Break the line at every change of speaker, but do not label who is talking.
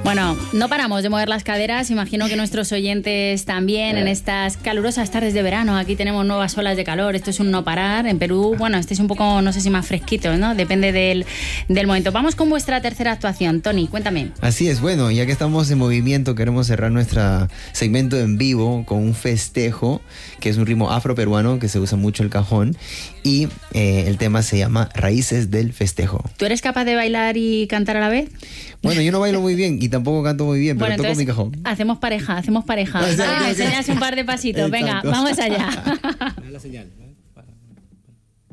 Bueno, no paramos de mover las caderas, imagino que nuestros oyentes también en estas calurosas tardes de verano. Aquí tenemos nuevas olas de calor, esto es un no parar. En Perú, bueno, este es un poco, no sé si más fresquito, ¿no? Depende del momento. Vamos con vuestra tercera actuación, Tony, cuéntame.
Así es, bueno, ya que estamos en movimiento, queremos cerrar nuestro segmento en vivo con un festejo, que es un ritmo afroperuano que se usa mucho el cajón, y el tema se llama Raíces del Festejo.
¿Tú eres capaz de bailar y cantar a la vez?
Bueno, yo no bailo muy bien y tampoco canto muy bien, pero
bueno,
toco mi cajón.
Hacemos pareja.
Exacto.
Enseñas un par de pasitos.
Exacto.
Venga, vamos allá.
La señal.